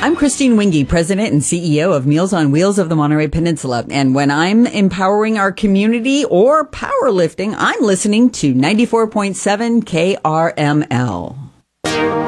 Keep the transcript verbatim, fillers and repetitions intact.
I'm Christine Winge, President and C E O of Meals on Wheels of the Monterey Peninsula. And when I'm empowering our community or powerlifting, I'm listening to ninety-four point seven K R M L.